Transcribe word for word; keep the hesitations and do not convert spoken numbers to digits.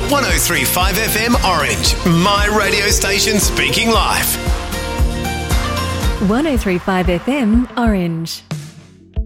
one oh three point five F M Orange, my radio station speaking live. one oh three point five F M Orange.